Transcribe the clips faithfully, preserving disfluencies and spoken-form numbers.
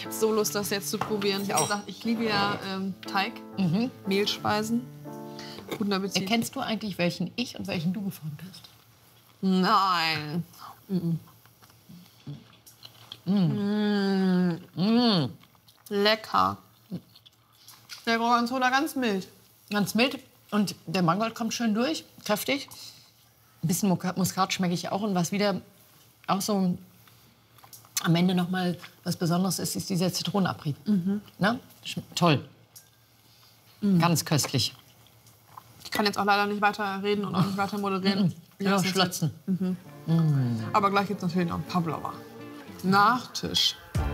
habe so Lust, das jetzt zu probieren. Ich Wie auch. gesagt, ich liebe ja ähm, Teig, mhm. Mehlspeisen. Guten Appetit. Erkennst du eigentlich, welchen ich und welchen du geformt hast? Nein. Mm. Mm. Mm. Lecker. Der Gorgonzola ganz mild. Ganz mild. Und der Mangold kommt schön durch, kräftig. Ein bisschen Muskat schmecke ich auch. Und was wieder auch so am Ende noch mal was Besonderes ist, ist dieser Zitronenabrieb. Mhm. Na? Toll. Mhm. Ganz köstlich. Ich kann jetzt auch leider nicht weiter reden und auch nicht weiter moderieren. Mhm. Ja, schlotzen. Mhm. Mhm. Aber gleich gibt es natürlich noch einen Pavlova. Nachtisch.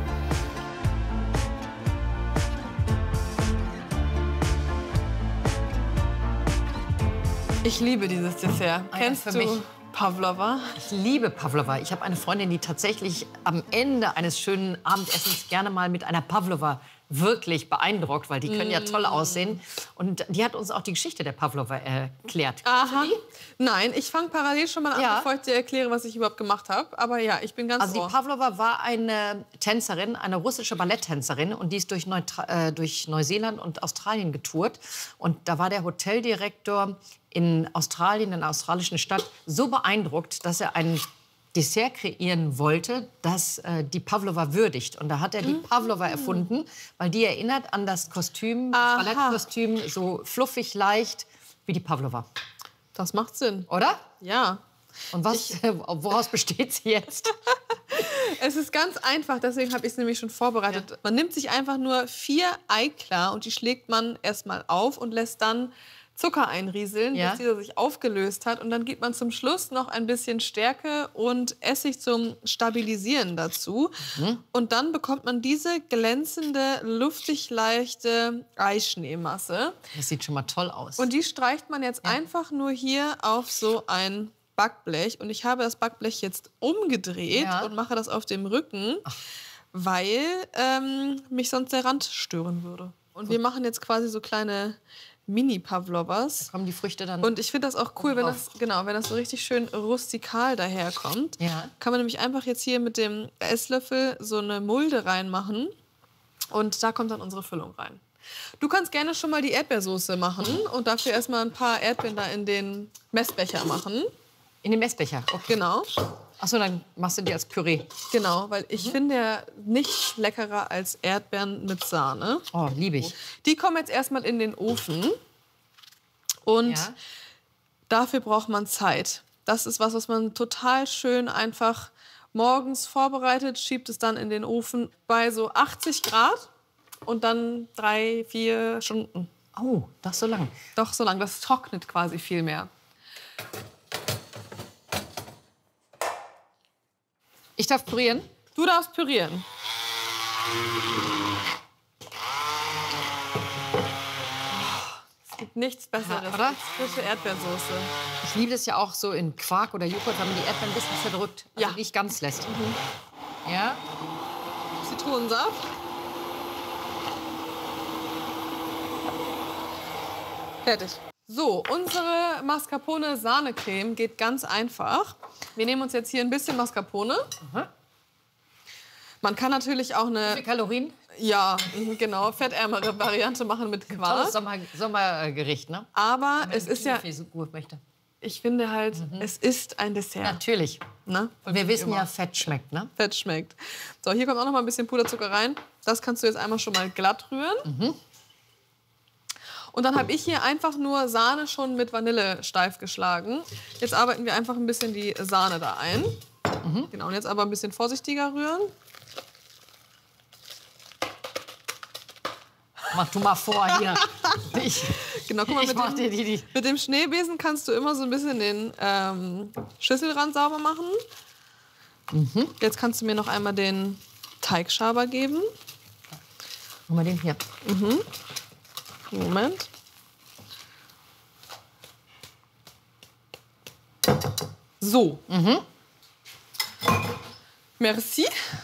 Ich liebe dieses Dessert. Ah, Kennst für du mich. Pavlova? Ich liebe Pavlova. Ich habe eine Freundin, die tatsächlich am Ende eines schönen Abendessens gerne mal mit einer Pavlova wirklich beeindruckt, weil die können ja toll aussehen. Und die hat uns auch die Geschichte der Pavlova erklärt. Aha. Nein, ich fange parallel schon mal an, Ja. bevor ich dir erkläre, was ich überhaupt gemacht habe. Aber ja, ich bin ganz Also die ohr. Pavlova war eine Tänzerin, eine russische Balletttänzerin, und die ist durch, Neutra äh, durch Neuseeland und Australien getourt. Und da war der Hoteldirektor in Australien, in einer australischen Stadt, so beeindruckt, dass er ein Dessert kreieren wollte, das äh, die Pavlova würdigt. Und da hat er die Pavlova erfunden, weil die erinnert an das Kostüm, das Aha. Ballettkostüm, so fluffig, leicht wie die Pavlova. Das macht Sinn. Oder? Ja. Und was, äh, woraus besteht sie jetzt? Es ist ganz einfach, deswegen habe ich es nämlich schon vorbereitet. Ja. Man nimmt sich einfach nur vier Eiklar und die schlägt man erstmal auf und lässt dann Zucker einrieseln, Ja. bis dieser sich aufgelöst hat. Und dann gibt man zum Schluss noch ein bisschen Stärke und Essig zum Stabilisieren dazu. Mhm. Und dann bekommt man diese glänzende, luftig leichte Eischneemasse. Das sieht schon mal toll aus. Und die streicht man jetzt Ja. einfach nur hier auf so ein Backblech. Und ich habe das Backblech jetzt umgedreht Ja. und mache das auf dem Rücken, weil ähm, mich sonst der Rand stören würde. Und wir machen jetzt quasi so kleine Mini-Pavlovas. Kommen die Früchte dann? Und ich finde das auch cool, wenn drauf. das, genau, wenn das so richtig schön rustikal daherkommt. Ja. Kann man nämlich einfach jetzt hier mit dem Esslöffel so eine Mulde reinmachen. Und da kommt dann unsere Füllung rein. Du kannst gerne schon mal die Erdbeersoße machen und dafür erstmal ein paar Erdbeeren da in den Messbecher machen. In den Messbecher? Okay. Genau. Achso, dann machst du die als Püree. Genau, weil ich mhm. finde ja nicht leckerer als Erdbeeren mit Sahne. Oh, liebe ich. Die kommen jetzt erstmal in den Ofen. Und Ja. dafür braucht man Zeit. Das ist was, was man total schön einfach morgens vorbereitet, schiebt es dann in den Ofen bei so achtzig Grad und dann drei, vier Stunden. Oh, das so lang. Doch so lang, das trocknet quasi viel mehr. Ich darf pürieren? Du darfst pürieren. Es gibt nichts Besseres Ja, oder? als frische Erdbeersoße. Ich liebe das ja auch so in Quark oder Joghurt, wenn man die Erdbeeren ein bisschen verdrückt. Also Ja. nicht ganz lässt. Mhm. Ja? Zitronensaft. Fertig. So, unsere Mascarpone-Sahnecreme geht ganz einfach. Wir nehmen uns jetzt hier ein bisschen Mascarpone. Mhm. Man kann natürlich auch Wie viele eine, Kalorien? ja, mhm, genau, fettärmere Variante machen mit Tolles Quark. Sommer, Sommergericht, ne? Aber Wenn man es ist ja, Figur möchte. ich finde halt, es ist ein Dessert. Natürlich. Ne? Und wir wissen immer. ja, Fett schmeckt, ne? Fett schmeckt. So, hier kommt auch noch mal ein bisschen Puderzucker rein. Das kannst du jetzt einmal schon mal glatt rühren. Mhm. Und dann habe ich hier einfach nur Sahne schon mit Vanille steif geschlagen. Jetzt arbeiten wir einfach ein bisschen die Sahne da ein. Mhm. Genau, und jetzt aber ein bisschen vorsichtiger rühren. Mach du mal vor hier. Ich, Genau, guck mal, ich mit, mach dem, dir die, die. mit dem Schneebesen kannst du immer so ein bisschen den ähm, Schüsselrand sauber machen. Mhm. Jetzt kannst du mir noch einmal den Teigschaber geben. Guck mal den hier. Moment. So. Mhm. Merci.